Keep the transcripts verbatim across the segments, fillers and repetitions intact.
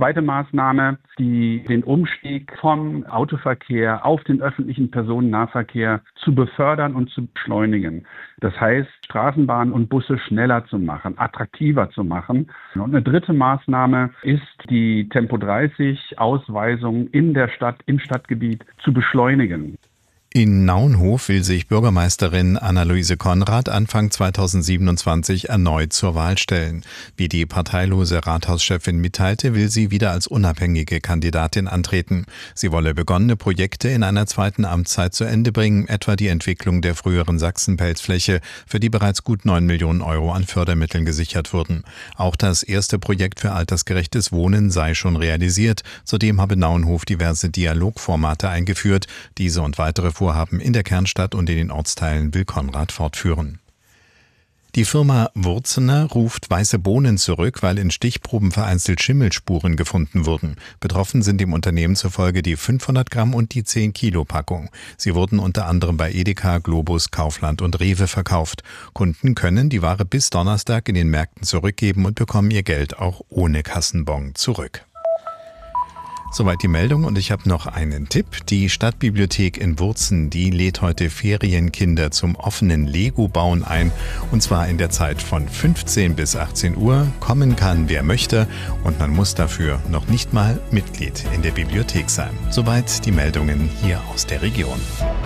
zweite Maßnahme, die den Umstieg vom Autoverkehr auf den öffentlichen Personennahverkehr zu befördern und zu beschleunigen. Das heißt, Straßenbahnen und Busse schneller zu machen, attraktiver zu machen. Und eine dritte Maßnahme ist, die Tempo dreißig Ausweisung in der Stadt, im Stadtgebiet zu beschleunigen. In Naunhof will sich Bürgermeisterin Anna-Luise Konrad Anfang zweitausendsiebenundzwanzig erneut zur Wahl stellen. Wie die parteilose Rathauschefin mitteilte, will sie wieder als unabhängige Kandidatin antreten. Sie wolle begonnene Projekte in einer zweiten Amtszeit zu Ende bringen, etwa die Entwicklung der früheren Sachsenpelzfläche, für die bereits gut neun Millionen Euro an Fördermitteln gesichert wurden. Auch das erste Projekt für altersgerechtes Wohnen sei schon realisiert. Zudem habe Naunhof diverse Dialogformate eingeführt. Diese und weitere Vorhaben in der Kernstadt und in den Ortsteilen will Konrad fortführen. Die Firma Wurzener ruft weiße Bohnen zurück, weil in Stichproben vereinzelt Schimmelspuren gefunden wurden. Betroffen sind dem Unternehmen zufolge die fünfhundert Gramm und die zehn Kilo Packung. Sie wurden unter anderem bei Edeka, Globus, Kaufland und Rewe verkauft. Kunden können die Ware bis Donnerstag in den Märkten zurückgeben und bekommen ihr Geld auch ohne Kassenbon zurück. Soweit die Meldung und ich habe noch einen Tipp. Die Stadtbibliothek in Wurzen, die lädt heute Ferienkinder zum offenen Lego-Bauen ein. Und zwar in der Zeit von fünfzehn bis achtzehn Uhr. Kommen kann, wer möchte. Und man muss dafür noch nicht mal Mitglied in der Bibliothek sein. Soweit die Meldungen hier aus der Region.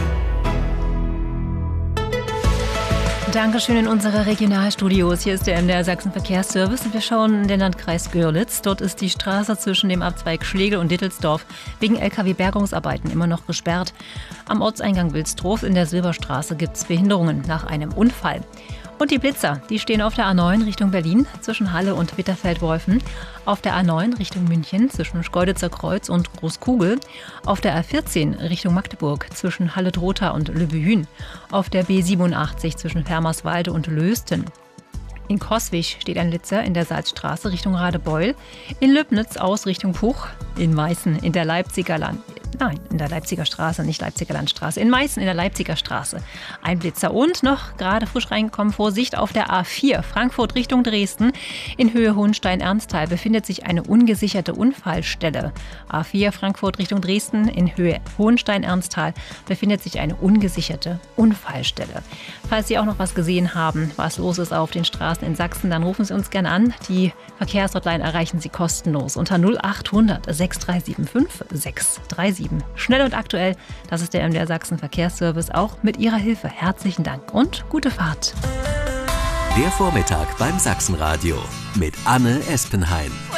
Dankeschön in unsere Regionalstudios. Hier ist der M D R Sachsen Verkehrsservice und wir schauen in den Landkreis Görlitz. Dort ist die Straße zwischen dem Abzweig Schlegel und Dittelsdorf wegen L K W-Bergungsarbeiten immer noch gesperrt. Am Ortseingang Wilsdorf in der Silberstraße gibt es Behinderungen nach einem Unfall. Und die Blitzer, die stehen auf der A neun Richtung Berlin zwischen Halle und Bitterfeld-Wolfen, auf der A neun Richtung München zwischen Schkeuditzer Kreuz und Großkugel, auf der A vierzehn Richtung Magdeburg zwischen Halle-Trotha und Lübbehün, auf der B siebenundachtzig zwischen Fermerswalde und Lösten. In Coswig steht ein Blitzer in der Salzstraße Richtung Radebeul, in Löbnitz aus Richtung Puch, in Meißen in der Leipziger Land. Nein, in der Leipziger Straße, nicht Leipziger Landstraße. In Meißen in der Leipziger Straße. Ein Blitzer und noch gerade frisch reingekommen, Vorsicht, auf der A vier Frankfurt Richtung Dresden. In Höhe Hohenstein-Ernsthal befindet sich eine ungesicherte Unfallstelle. A vier Frankfurt Richtung Dresden. In Höhe Hohenstein-Ernsthal befindet sich eine ungesicherte Unfallstelle. Falls Sie auch noch was gesehen haben, was los ist auf den Straßen in Sachsen, dann rufen Sie uns gerne an. Die Verkehrshotline erreichen Sie kostenlos unter null acht hundert sechs drei sieben fünf sechs drei sieben. Schnell und aktuell, das ist der M D R Sachsen Verkehrsservice, auch mit Ihrer Hilfe. Herzlichen Dank und gute Fahrt. Der Vormittag beim Sachsenradio mit Anne Espenheim.